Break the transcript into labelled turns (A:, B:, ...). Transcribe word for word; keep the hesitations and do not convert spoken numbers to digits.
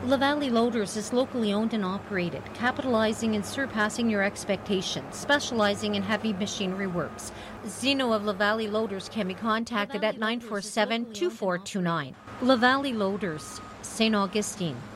A: LaValley Loaders is locally owned and operated, capitalizing and surpassing your expectations, specializing in heavy machinery works. Zeno of LaValley Loaders can be contacted at nine four seven, two four two nine. LaValley Loaders, Saint Augustine.